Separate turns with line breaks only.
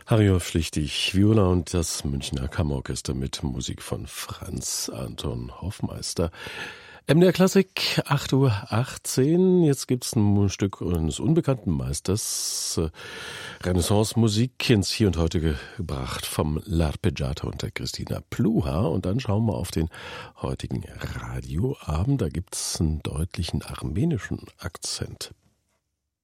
Harry Schlichtig, Viola und das Münchner Kammerorchester mit Musik von Franz Anton Hoffmeister. MDR Klassik, 8:18 Uhr. Jetzt gibt's ein Stück eines unbekannten Meisters, Renaissance-Musik ins Hier und Heute gebracht vom L'Arpeggiata und der Christina Pluhar. Und dann schauen wir auf den heutigen Radioabend. Da gibt's einen deutlichen armenischen Akzent.